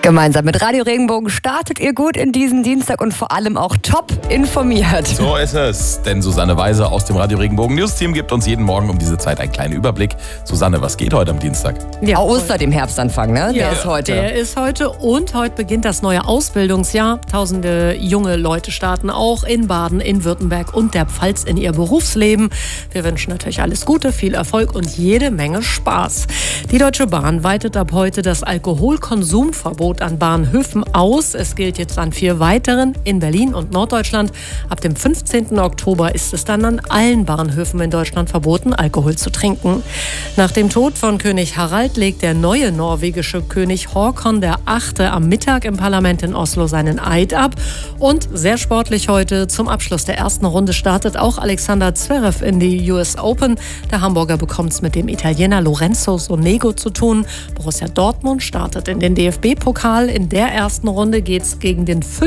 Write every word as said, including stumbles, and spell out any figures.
Gemeinsam mit Radio Regenbogen startet ihr gut in diesen Dienstag und vor allem auch top informiert. So ist es, denn Susanne Weise aus dem Radio Regenbogen News Team gibt uns jeden Morgen um diese Zeit einen kleinen Überblick. Susanne, was geht heute am Dienstag? Ja, Oster, dem Herbstanfang, ne? Der ja, ist heute. Der ist heute und heute beginnt das neue Ausbildungsjahr. Tausende junge Leute starten auch in Baden, in Württemberg und der Pfalz in ihr Berufsleben. Wir wünschen natürlich alles Gute, viel Erfolg und jede Menge Spaß. Die Deutsche Bahn weitet ab heute das Alkoholkonsumverbot an Bahnhöfen aus. Es gilt jetzt an vier weiteren in Berlin und Norddeutschland. Ab dem fünfzehnten Oktober ist es dann an allen Bahnhöfen in Deutschland verboten, Alkohol zu trinken. Nach dem Tod von König Harald legt der neue norwegische König Håkon der Achte am Mittag im Parlament in Oslo seinen Eid ab. Und sehr sportlich heute zum Abschluss der ersten Runde startet auch Alexander Zverev in die U S Open. Der Hamburger bekommt es mit dem Italiener Lorenzo Sonego zu tun. Borussia Dortmund startet in den D F B-Pokal. In der ersten Runde geht es gegen den